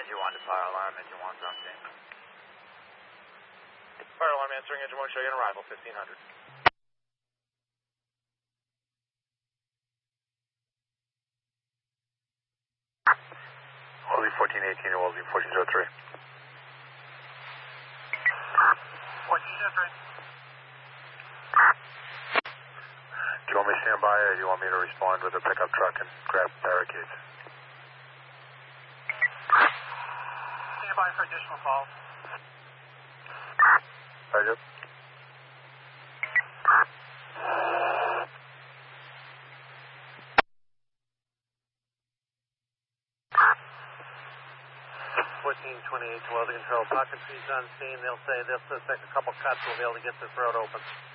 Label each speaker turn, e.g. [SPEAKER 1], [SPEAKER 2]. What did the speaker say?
[SPEAKER 1] engine 1 to fire alarm, engine 1's on scene.
[SPEAKER 2] Fire alarm answering, engine 1 showing arrival, 1500.
[SPEAKER 3] Wolseley 1418 to Wolseley 1403.
[SPEAKER 2] 1403.
[SPEAKER 3] Do you want me to stand by or do you want me to respond with a pickup truck and grab barricades?
[SPEAKER 2] Stand by for additional calls.
[SPEAKER 3] Roger.
[SPEAKER 2] $14.28 to weather control. Pocket feeds on scene. They'll say they'll take a couple cuts. We'll be able to get this road open.